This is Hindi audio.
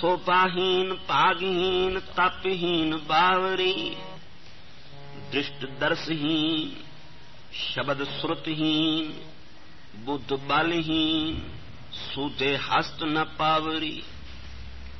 सोपाहीन पागहीन तपहीन बावरी, दृष्ट दर्शहीन शब्द श्रुतहीन बुद्ध बलहीन, सूते हस्त न पावरी।